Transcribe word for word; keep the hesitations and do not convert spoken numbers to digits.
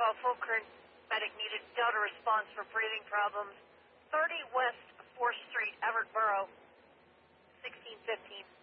call, full current medic needed. Delta response for breathing problems. thirty West fourth Street, Everett Borough, sixteen fifteen.